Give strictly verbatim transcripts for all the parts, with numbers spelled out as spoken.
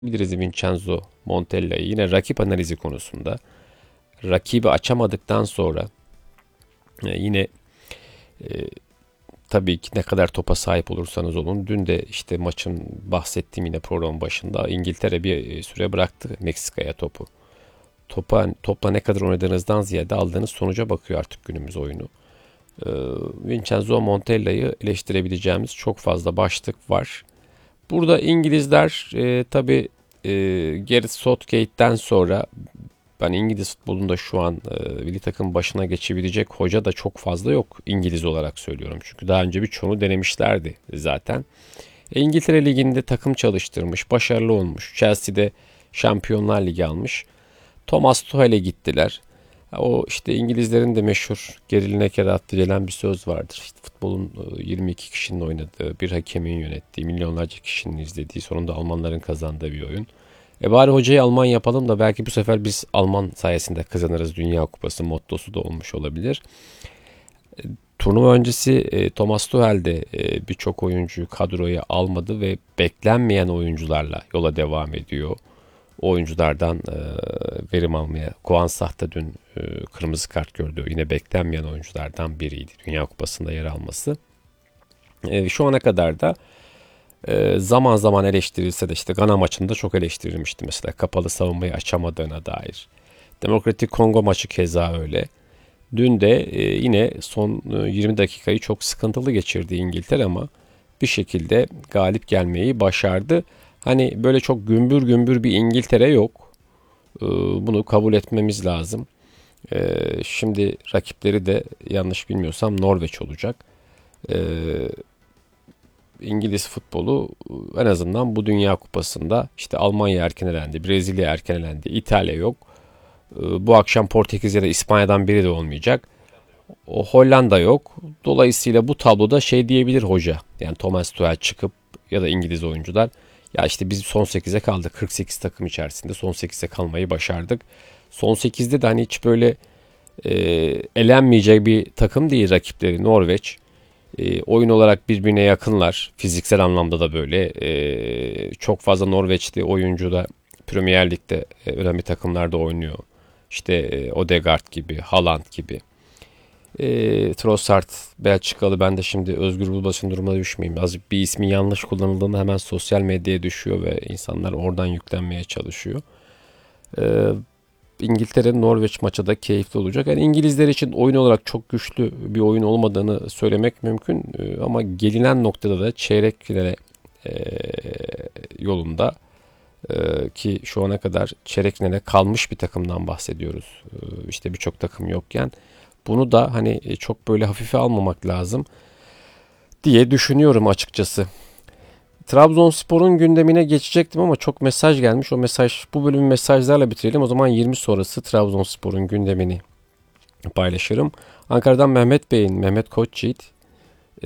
Biliriz Vincenzo Montella'yı yine rakip analizi konusunda rakibi açamadıktan sonra e, yine e, tabii ki ne kadar topa sahip olursanız olun dün de işte maçın bahsettiğim yine programın başında İngiltere bir e, süre bıraktı Meksika'ya topu. Topa, topla ne kadar oynadığınızdan ziyade aldığınız sonuca bakıyor artık günümüz oyunu. E, Vincenzo Montella'yı eleştirebileceğimiz çok fazla başlık var. Burada İngilizler e, tabii e, Gareth Southgate'den sonra ben İngiliz futbolunda şu an e, milli takım başına geçebilecek hoca da çok fazla yok İngiliz olarak söylüyorum. Çünkü daha önce birçoğunu denemişlerdi zaten. E, İngiltere Ligi'nde takım çalıştırmış, başarılı olmuş. Chelsea'de Şampiyonlar Ligi almış. Thomas Tuchel'e gittiler. O işte İngilizlerin de meşhur geriline kere attı gelen bir söz vardır. İşte futbolun yirmi iki kişinin oynadığı, bir hakemin yönettiği, milyonlarca kişinin izlediği, sonunda Almanların kazandığı bir oyun. E bari hocayı Alman yapalım da belki bu sefer biz Alman sayesinde kazanırız Dünya Kupası mottosu da olmuş olabilir. Turnuva öncesi e, Thomas Tuchel de e, birçok oyuncuyu kadroya almadı ve beklenmeyen oyuncularla yola devam ediyor. O oyunculardan e, verim almaya. Kouansah da dün e, kırmızı kart gördü. Yine beklenmeyen oyunculardan biriydi Dünya Kupası'nda yer alması. E, şu ana kadar da e, zaman zaman eleştirilse de işte Gana maçında çok eleştirilmişti mesela. Kapalı savunmayı açamadığına dair. Demokratik Kongo maçı keza öyle. Dün de e, yine son e, yirmi dakikayı çok sıkıntılı geçirdi İngiltere ama bir şekilde galip gelmeyi başardı. Hani böyle çok gümbür gümbür bir İngiltere yok. E, bunu kabul etmemiz lazım. E, şimdi rakipleri de yanlış bilmiyorsam Norveç olacak. E, İngiliz futbolu en azından bu Dünya Kupası'nda işte Almanya erken elendi, Brezilya erken elendi, İtalya yok. E, bu akşam Portekiz ya da İspanya'dan biri de olmayacak. O Hollanda yok. Dolayısıyla bu tabloda şey diyebilir hoca. Yani Thomas Tuchel çıkıp ya da İngiliz oyuncular. Ya işte biz son sekize kaldık. kırk sekiz takım içerisinde son sekize kalmayı başardık. Son sekizde de hani hiç böyle e, elenmeyecek bir takım değil rakipleri Norveç. E, oyun olarak birbirine yakınlar. Fiziksel anlamda da böyle. E, çok fazla Norveçli oyuncu da Premier Lig'de e, önemli takımlarda oynuyor. İşte e, Odegaard gibi, Haaland gibi. E, Trossard Belçikalı, ben de şimdi Özgür Bulbaş'ın durumuna düşmeyeyim. Azıcık bir ismin yanlış kullanıldığında hemen sosyal medyaya düşüyor ve insanlar oradan yüklenmeye çalışıyor. E, İngiltere Norveç maçı da keyifli olacak. Yani İngilizler için oyun olarak çok güçlü bir oyun olmadığını söylemek mümkün. E, ama gelinen noktada da çeyrek finale e, yolunda e, ki şu ana kadar çeyrek finale kalmış bir takımdan bahsediyoruz. E, işte birçok takım yokken. Bunu da hani e, çok böyle hafife almamak lazım diye düşünüyorum açıkçası. Trabzonspor'un gündemine geçecektim ama çok mesaj gelmiş. O mesaj, bu bölümü mesajlarla bitirelim. O zaman yirmi sonrası Trabzonspor'un gündemini paylaşırım. Ankara'dan Mehmet Bey'in, Mehmet Koçyiğit e,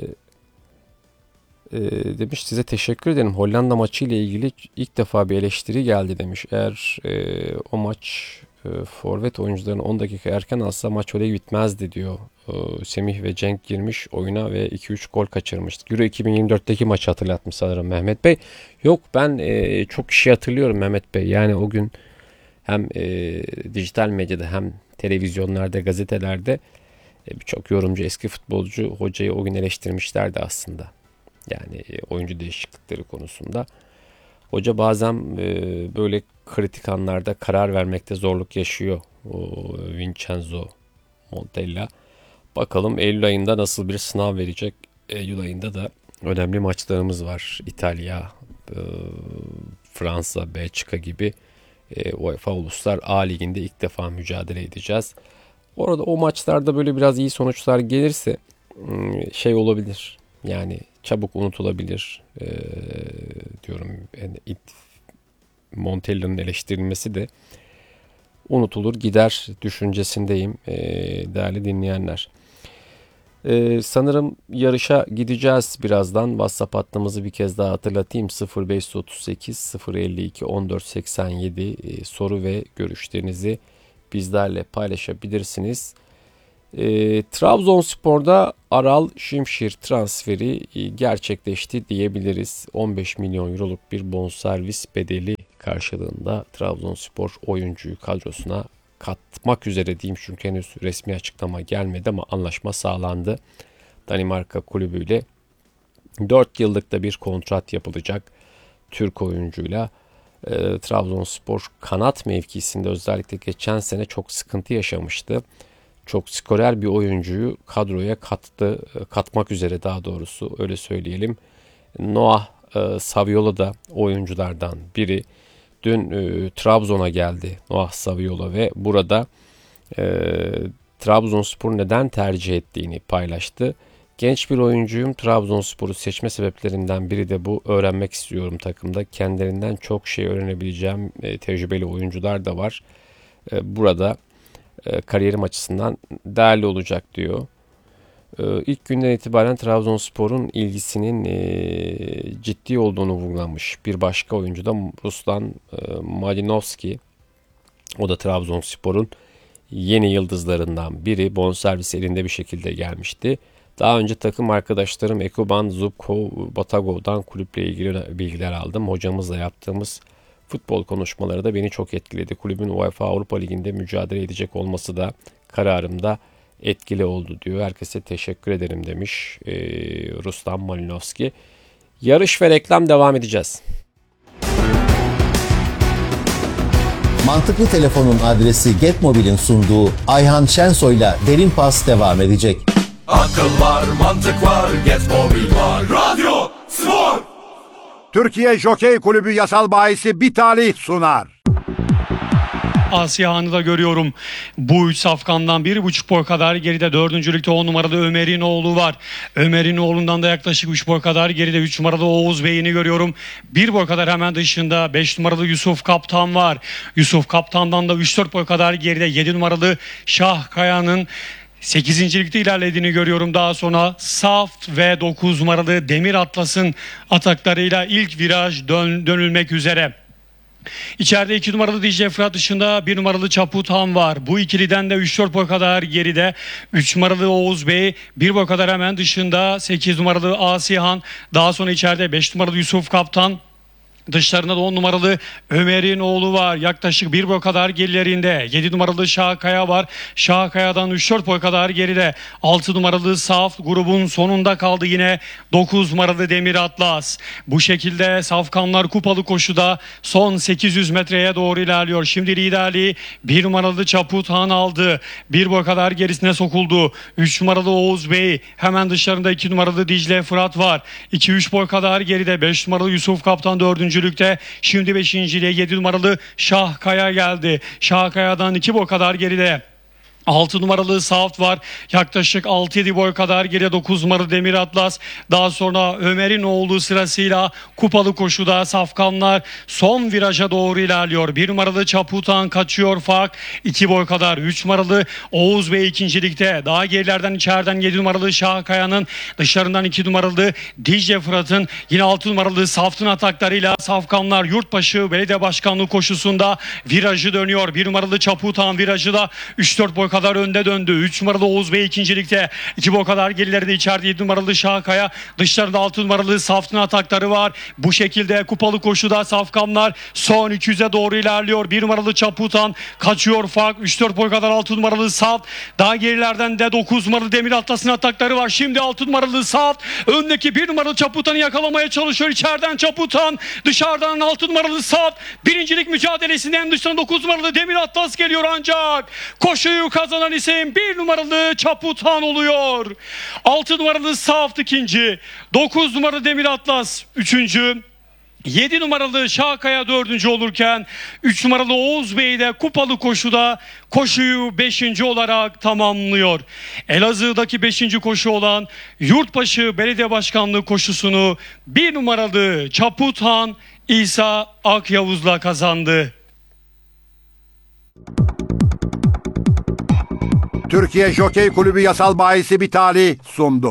e, demiş, size teşekkür ederim. Hollanda maçı ile ilgili ilk defa bir eleştiri geldi demiş. Eğer e, o maç e, forvet oyuncularını on dakika erken alsa maç öyle bitmezdi diyor. E, Semih ve Cenk girmiş oyuna ve iki üç gol kaçırmıştı. Euro iki bin yirmi dörtteki maçı hatırlatmış sanırım Mehmet Bey. Yok, ben e, çok kişi hatırlıyorum Mehmet Bey. Yani o gün hem e, dijital medyada hem televizyonlarda, gazetelerde e, birçok yorumcu, eski futbolcu hocayı o gün eleştirmişlerdi aslında. Yani e, oyuncu değişiklikleri konusunda. Hoca bazen e, böyle kritik anlarda karar vermekte zorluk yaşıyor. O Vincenzo Montella. Bakalım Eylül ayında nasıl bir sınav verecek. Eylül ayında da önemli maçlarımız var. İtalya, e, Fransa, Belçika gibi e, UEFA Uluslar A Ligi'nde ilk defa mücadele edeceğiz. Orada o maçlarda böyle biraz iyi sonuçlar gelirse şey olabilir. Yani çabuk unutulabilir e, diyorum. Yani it, Montella'nın eleştirilmesi de unutulur gider düşüncesindeyim e, değerli dinleyenler. E, sanırım yarışa gideceğiz birazdan. WhatsApp hattımızı bir kez daha hatırlatayım. sıfır beş otuz sekiz sıfır elli iki on dört seksen yedi e, soru ve görüşlerinizi bizlerle paylaşabilirsiniz. E, Trabzonspor'da Aral Şimşir transferi e, gerçekleşti diyebiliriz. on beş milyon euroluk bir bonservis bedeli karşılığında Trabzonspor oyuncuyu kadrosuna katmak üzere diyeyim, çünkü henüz resmi açıklama gelmedi ama anlaşma sağlandı. Danimarka kulübüyle dört yıllık da bir kontrat yapılacak Türk oyuncuyla. E, Trabzonspor kanat mevkisinde özellikle geçen sene çok sıkıntı yaşamıştı. Çok skorer bir oyuncuyu kadroya kattı, katmak üzere daha doğrusu öyle söyleyelim. Noah e, Saviola da oyunculardan biri. Dün e, Trabzon'a geldi Noah Saviola ve burada e, Trabzonspor neden tercih ettiğini paylaştı. Genç bir oyuncuyum. Trabzonspor'u seçme sebeplerinden biri de bu. Öğrenmek istiyorum takımda. Kendilerinden çok şey öğrenebileceğim e, tecrübeli oyuncular da var. E, burada e, kariyerim açısından değerli olacak diyor. E, ilk günden itibaren Trabzonspor'un ilgisinin e, ciddi olduğunu vurgulamış. Bir başka oyuncu da Ruslan e, Malinovski. O da Trabzonspor'un yeni yıldızlarından biri. Bonservis elinde bir şekilde gelmişti. Daha önce takım arkadaşlarım Ekuban, Zubkov, Batagov'dan kulüple ilgili bilgiler aldım. Hocamızla yaptığımız futbol konuşmaları da beni çok etkiledi. Kulübün UEFA Avrupa Ligi'nde mücadele edecek olması da kararımda etkili oldu diyor. Herkese teşekkür ederim demiş ee, Ruslan Malinovski. Yarış ve reklam devam edeceğiz. Mantıklı Telefon'un adresi Getmobil'in sunduğu Ayhan Şensoy'la Derin Pas devam edecek. Akıl var, mantık var, Getmobil var. Radyo, spor. Türkiye Jokey Kulübü yasal bahisi Bitali sunar. Asiye Han'ı da görüyorum. Bu üç safkandan bir buçuk boy kadar geride dördüncülükte on numaralı Ömer'in oğlu var. Ömer'in oğlundan da yaklaşık üç boy kadar geride üç numaralı Oğuz Bey'ini görüyorum. bir boy kadar hemen dışında beş numaralı Yusuf Kaptan var. Yusuf Kaptan'dan da üç dört boy kadar geride yedi numaralı Şah Kaya'nın sekizincilikte ilerlediğini görüyorum. Daha sonra Saft ve dokuz numaralı Demir Atlas'ın ataklarıyla ilk viraj dön, dönülmek üzere. İçeride iki numaralı D J Fırat dışında bir numaralı Çaputan var. Bu ikiliden de üç dört boy kadar geride üç numaralı Oğuz Bey, bir boy kadar hemen dışında sekiz numaralı Asihan, daha sonra içeride beş numaralı Yusuf Kaptan. Dışlarında da on numaralı Ömer'in oğlu var. Yaklaşık bir boy kadar gerilerinde. yedi numaralı Şahkaya var. Şahkaya'dan üç dört boy kadar geride. altı numaralı Saf grubun sonunda kaldı yine. dokuz numaralı Demir Atlas. Bu şekilde Safkanlar kupalı koşuda son sekiz yüz metreye doğru ilerliyor. Şimdi liderliği bir numaralı Çaputan aldı. bir boy kadar gerisine sokuldu. üç numaralı Oğuz Bey. Hemen dışlarında iki numaralı Dicle Fırat var. iki üç boy kadar geride. beş numaralı Yusuf Kaptan dördüncü. Şimdi beşinciliğe yedi numaralı Şahkaya geldi. Şahkaya'dan iki boy kadar geride altı numaralı Saft var. Yaklaşık altı yedi boy kadar geride dokuz numaralı Demir Atlas. Daha sonra Ömer'in oğlu sırasıyla kupalı koşuda Safkanlar son viraja doğru ilerliyor. bir numaralı Çaputan kaçıyor fark. iki boy kadar. üç numaralı Oğuz Bey ikincilikte. Daha gerilerden içeriden yedi numaralı Şahkaya'nın, dışlarından iki numaralı Dicle Fırat'ın, yine altı numaralı Saft'ın ataklarıyla Safkanlar Yurtbaşı Belediye Başkanlığı koşusunda virajı dönüyor. bir numaralı Çaputan virajı da üç dört boy kadar önde döndü. üç numaralı Oğuz Bey ikincilikte. iki boy kadar gerilerinde içeride yedi numaralı Şahkaya. Dışlarında altı numaralı Saft'ın atakları var. Bu şekilde kupalı koşuda Safkanlar son iki yüze doğru ilerliyor. bir numaralı Çaputan kaçıyor fark. üç dört boy kadar altı numaralı Saft. Daha gerilerden de dokuz numaralı Demir Atlas'ın atakları var. Şimdi altı numaralı Saft öndeki bir numaralı Çaputan'ı yakalamaya çalışıyor. İçeriden Çaputan, dışarıdan altı numaralı Saft. Birincilik mücadelesinden dıştan dokuz numaralı Demir Atlas geliyor ancak koşuyu kazanan isim bir numaralı Çaputan oluyor. altı numaralı Saft ikinci. dokuz numaralı Demir Atlas üçüncü. yedi numaralı Şahkaya dördüncü olurken üç numaralı Oğuz Bey de kupalı koşuda koşuyu beşinci olarak tamamlıyor. Elazığ'daki beşinci koşu olan Yurtbaşı Belediye Başkanlığı koşusunu bir numaralı Çaputan İsa Akyavuz'la kazandı. Türkiye Jokey Kulübü yasal bahisi Bitali sundu.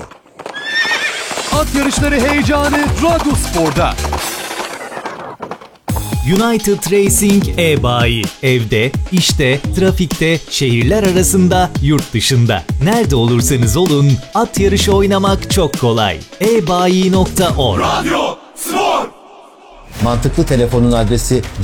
At yarışları heyecanı Radyo Spor'da. United Racing e-bayi. Evde, işte, trafikte, şehirler arasında, yurt dışında. Nerede olursanız olun, at yarışı oynamak çok kolay. e bayi nokta org Radyo Spor. Mantıklı Telefon'un adresi